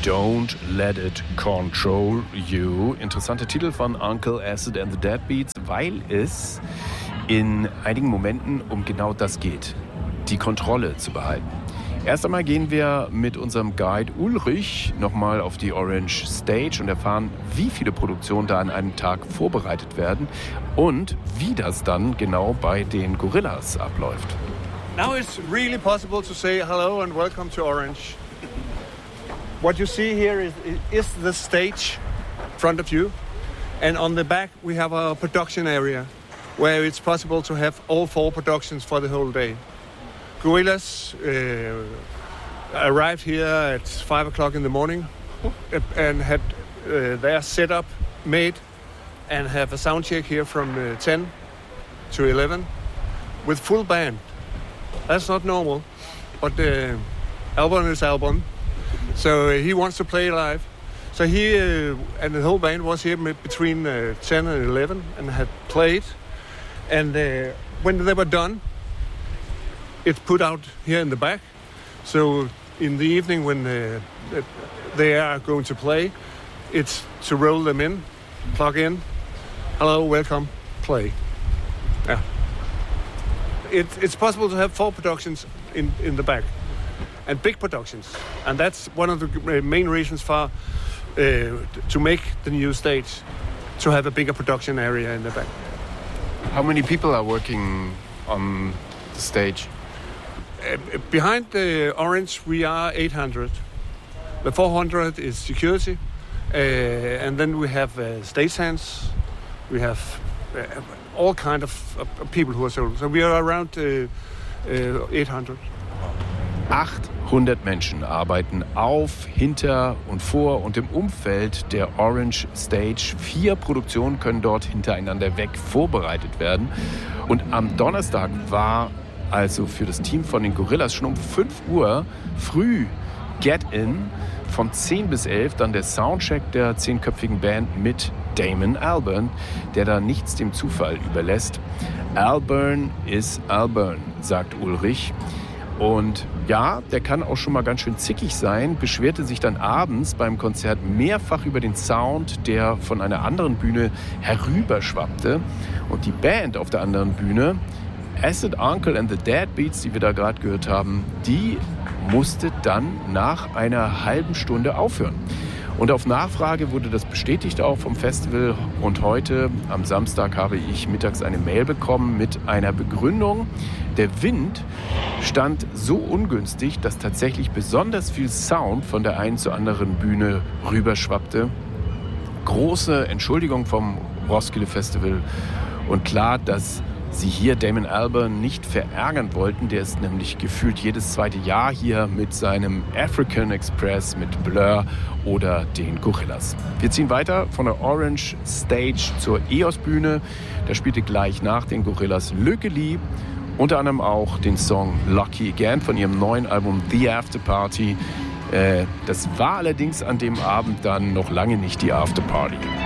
Don't Let It Control You. Interessanter Titel von Uncle Acid and the Deadbeats, weil es in einigen Momenten um genau das geht, die Kontrolle zu behalten. Erst einmal gehen wir mit unserem Guide Ulrich nochmal auf die Orange Stage und erfahren, wie viele Produktionen da an einem Tag vorbereitet werden und wie das dann genau bei den Gorillaz abläuft. Now it's really possible to say hello and welcome to Orange. What you see here is the stage in front of you, and on the back we have a production area where it's possible to have all 4 productions for the whole day. Gorillaz arrived here at 5 o'clock in the morning and had their setup made and have a sound check here from 10 to 11 with full band. That's not normal, but Alban is Alban, so he wants to play live. So he and the whole band was here between 10 and 11 and had played. And when they were done, it's put out here in the back. So in the evening when they are going to play, it's to roll them in, plug in, hello, welcome, play. Yeah. It's possible to have 4 productions in the back, and big productions. And that's one of the main reasons for to make the new stage, to have a bigger production area in the back. How many people are working on the stage? Behind the Orange, we are 800. The 400 is security, and then we have stage hands. We have all kind of people who are sold. So we are around 800. 800 Menschen arbeiten auf, hinter und vor und im Umfeld der Orange Stage. 4 Produktionen können dort hintereinander weg vorbereitet werden. Und am Donnerstag war also für das Team von den Gorillaz schon um 5 Uhr früh Get-In, von 10 bis 11 dann der Soundcheck der 10-köpfigen Band mit Damon Albarn, der da nichts dem Zufall überlässt. Albarn ist Albarn, sagt Ulrich. Und ja, der kann auch schon mal ganz schön zickig sein, beschwerte sich dann abends beim Konzert mehrfach über den Sound, der von einer anderen Bühne herüberschwappte. Und die Band auf der anderen Bühne, Acid Uncle and the Deadbeats, die wir da gerade gehört haben, die musste dann nach einer halben Stunde aufhören. Und auf Nachfrage wurde das bestätigt auch vom Festival. Und heute, am Samstag, habe ich mittags eine Mail bekommen mit einer Begründung. Der Wind stand so ungünstig, dass tatsächlich besonders viel Sound von der einen zur anderen Bühne rüberschwappte. Große Entschuldigung vom Roskilde Festival. Und klar, dass sie hier Damon Albarn nicht verärgern wollten. Der ist nämlich gefühlt jedes zweite Jahr hier mit seinem African Express, mit Blur oder den Gorillaz. Wir ziehen weiter von der Orange Stage zur EOS-Bühne. Da spielte gleich nach den Gorillaz Lökkeli, unter anderem auch den Song Lucky Again von ihrem neuen Album The After Party. Das war allerdings an dem Abend dann noch lange nicht die After Party.